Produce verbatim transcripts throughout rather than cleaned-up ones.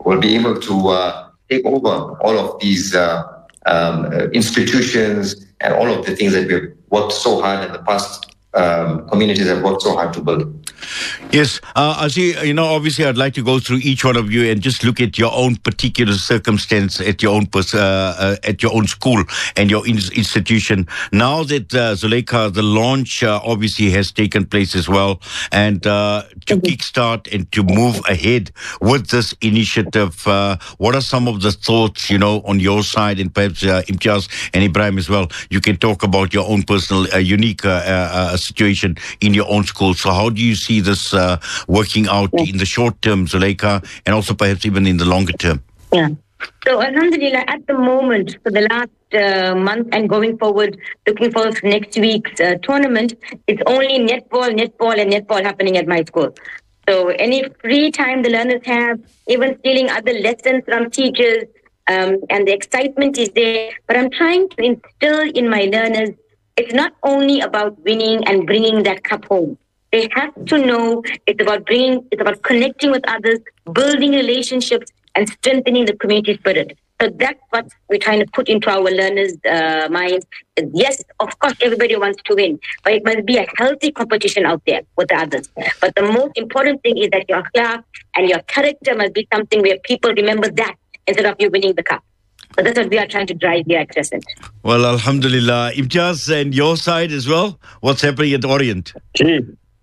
will be able to uh, take over all of these uh, um, uh, institutions and all of the things that we've worked so hard in the past. Um, communities have worked so hard to build. Yes, uh, Azi, you know, obviously I'd like to go through each one of you and just look at your own particular circumstance at your own pers- uh, uh, at your own school and your in- institution. Now that uh, Zuleika, the launch uh, obviously has taken place as well, and uh, to mm-hmm. kickstart and to move ahead with this initiative, uh, what are some of the thoughts, you know, on your side, and perhaps uh, Imtiaz and Ibrahim as well? You can talk about your own personal, uh, unique uh, uh, situation in your own school. So how do you see this uh, working out yeah. in the short term, Zuleika, and also perhaps even in the longer term? Yeah. So, alhamdulillah, at the moment, for the last uh, month and going forward, looking forward to next week's uh, tournament, it's only netball, netball, and netball happening at my school. So, any free time the learners have, even stealing other lessons from teachers, um, and the excitement is there. But I'm trying to instill in my learners, it's not only about winning and bringing that cup home. They have to know it's about bringing, it's about connecting with others, building relationships, and strengthening the community spirit. So that's what we're trying to put into our learners' uh, minds. Yes, of course, everybody wants to win, but it must be a healthy competition out there with the others. But the most important thing is that your akhlaq and your character must be something where people remember that instead of you winning the cup. So that's what we are trying to drive here at Crescent. Well, alhamdulillah. Imtiaz, and your side as well, what's happening at Orient? Gee,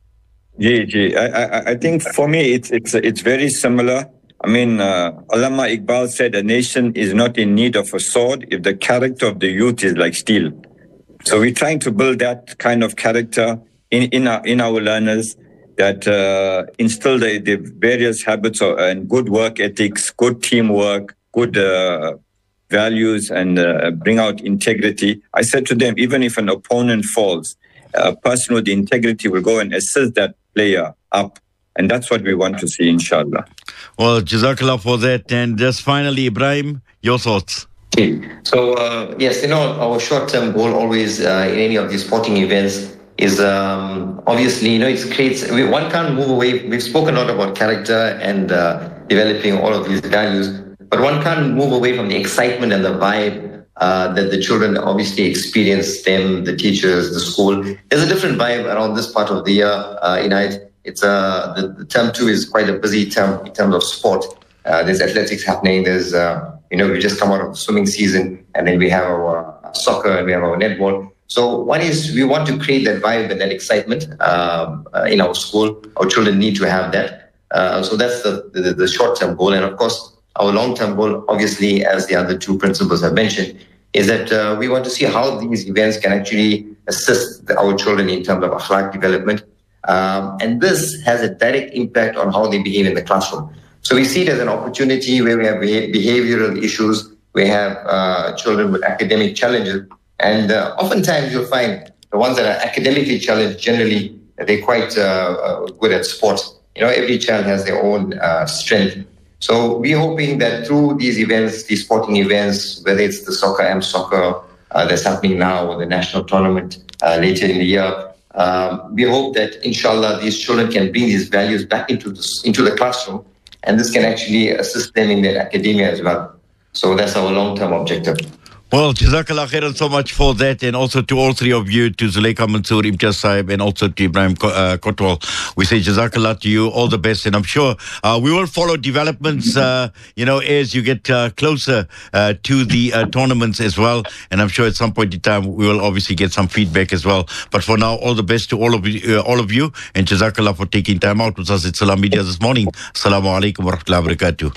gee, gee. I, I, I think for me, it's it's it's very similar. I mean, uh, Allama Iqbal said a nation is not in need of a sword if the character of the youth is like steel. So we're trying to build that kind of character in, in, our, in our learners, that uh, instill the, the various habits of, and good work ethics, good teamwork, good uh, values, and uh, bring out integrity. I said to them, even if an opponent falls, a person with integrity will go and assist that player up. And that's what we want to see, inshallah. Well, Jazakallah for that. And just finally, Ibrahim, your thoughts. Okay. So, uh, yes, you know, our short-term goal always uh, in any of these sporting events is um, obviously, you know, it creates, we, one can't move away. We've spoken a lot about character and uh, developing all of these values, but one can't move away from the excitement and the vibe uh, that the children obviously experience, them, the teachers, the school. There's a different vibe around this part of the year, uh, in it. It's uh, the, the term two is quite a busy term in terms of sport. Uh, there's athletics happening. There's, uh, you know, we just come out of the swimming season, and then we have our soccer and we have our netball. So one is we want to create that vibe and that excitement um, uh, in our school. Our children need to have that. Uh, so that's the, the, the short-term goal. And of course, our long-term goal, obviously, as the other two principals have mentioned, is that uh, we want to see how these events can actually assist our children in terms of akhlaq development. Um, and this has a direct impact on how they behave in the classroom. So we see it as an opportunity where we have behavioral issues, we have uh, children with academic challenges, and uh, oftentimes you'll find the ones that are academically challenged, generally, they're quite uh, good at sports. You know, every child has their own uh, strength. So we're hoping that through these events, these sporting events, whether it's the soccer, A M Soccer uh, that's happening now, or the national tournament uh, later in the year, Um, we hope that, inshallah, these children can bring these values back into the, into the classroom, and this can actually assist them in their academia as well. So that's our long-term objective. Well, Jazakallah khairan so much for that, and also to all three of you, to Zuleika Mansoor, Imtiaz Saib, and also to Ibrahim uh, Kotwal. We say Jazakallah to you, all the best, and I'm sure uh, we will follow developments, uh, you know, as you get uh, closer uh, to the uh, tournaments as well, and I'm sure at some point in time we will obviously get some feedback as well. But for now, all the best to all of you, uh, all of you, and Jazakallah for taking time out with us at Salam Media this morning. Assalamu alaikum wa rahmatullahi wa barakatuh.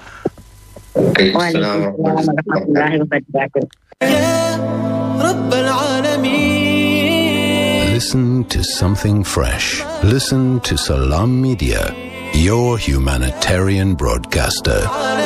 Listen to something fresh. Listen to Salam Media, your humanitarian broadcaster.